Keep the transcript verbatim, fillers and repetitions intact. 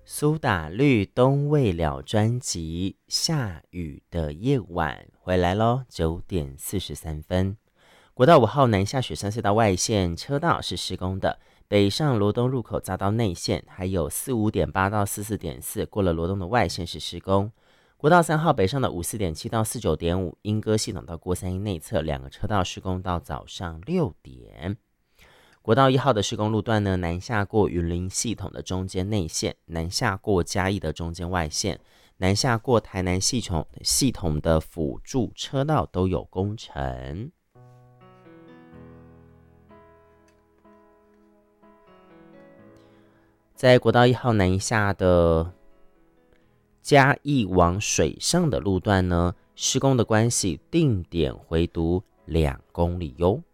苏打绿东未了专辑《下雨的夜晚》回来咯，九点四十三分。国道五号南下雪山隧道外线车道是施工的，北上罗东入口匝道内线，还有四五点八到四四点四过了罗东的外线是施工。国道三号北上的五四点七到四九点五莺歌系统到郭三一内侧两个车道施工到早上六点。国道一号的施工路段呢，南下过云林系统的中间内线，南下过嘉义的中间外线，南下过台南系统系统的辅助车道都有工程。在国道一号南下的嘉义往水上的路段呢，施工的关系定点回读两公里哟。